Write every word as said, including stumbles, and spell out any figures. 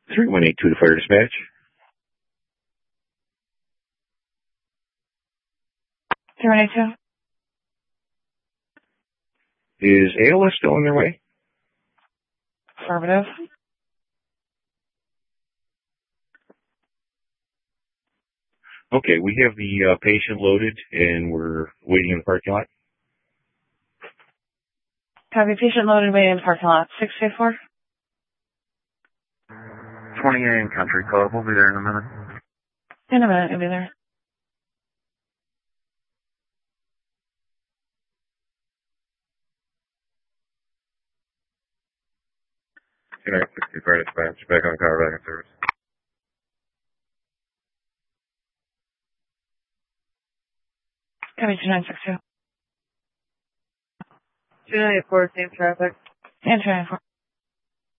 three one eight two to Fire Dispatch. three one eight two. Is A L S still on their way? Affirmative. Okay, we have the uh, patient loaded, and we're waiting in the parking lot. Copy. Patient loaded, waiting in the parking lot. six two four. twenty-eight Country Club. We'll be there in a minute. In a minute, you'll be there. two nine six two Fire Dispatch. Back on car, back in service. Copy. two nine six two. two nine four, same traffic. And two nine four.